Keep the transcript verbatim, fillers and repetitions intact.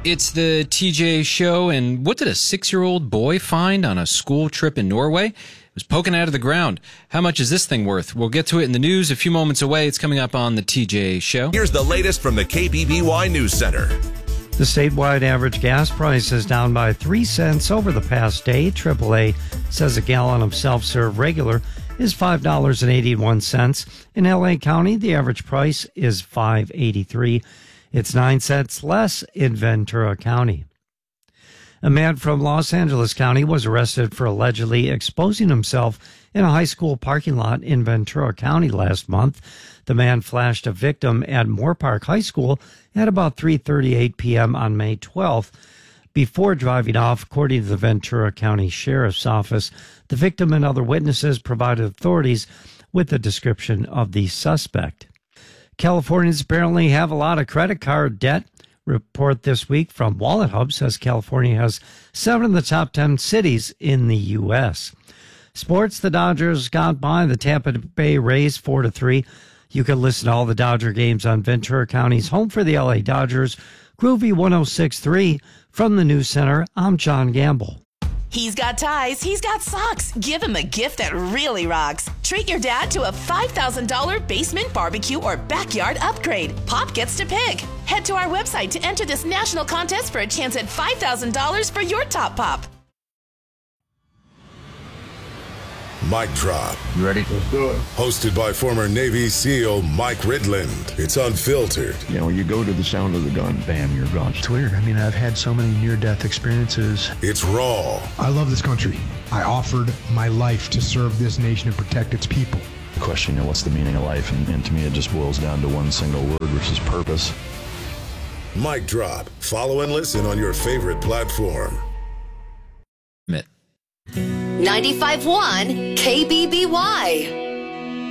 It's the T J Show, and what did a six-year-old boy find on a school trip in Norway? It was poking out of the ground. How much is this thing worth? We'll get to it in the news a few moments away. It's coming up on the T J Show. Here's the latest from the K B B Y News Center. The statewide average gas price is down by three cents over the past day. triple A says a gallon of self-serve regular is five dollars and eighty-one cents. In L A County, the average price is five dollars and eighty-three cents. It's nine cents less in Ventura County. A man from Los Angeles County was arrested for allegedly exposing himself in a high school parking lot in Ventura County last month. The man flashed a victim at Moorpark High School at about three thirty-eight p.m. on May twelfth. Before driving off, according to the Ventura County Sheriff's Office, the victim and other witnesses provided authorities with a description of the suspect. Californians apparently have a lot of credit card debt. Report this week from Wallet Hub says California has seven of the top ten cities in the U S. Sports, the Dodgers got by the Tampa Bay Rays four to three. You can listen to all the Dodger games on Ventura County's home for the L A Dodgers. Groovy one oh six point three from the News Center. I'm John Gamble. He's got ties, he's got socks. Give him a gift that really rocks. Treat your dad to a five thousand dollars basement barbecue or backyard upgrade. Pop gets to pick. Head to our website to enter this national contest for a chance at five thousand dollars for your top pop. Mic Drop. You ready? Let's do it. Hosted by former Navy SEAL Mike Ridland. It's unfiltered. You know, you go to the sound of the gun, bam, you're gone. It's weird. I mean, I've had so many near-death experiences. It's raw. I love this country. I offered my life to serve this nation and protect its people. The question, you know, what's the meaning of life? And, and to me, it just boils down to one single word, which is purpose. Mic Drop. Follow and listen on your favorite platform. ninety-five point one K B B Y.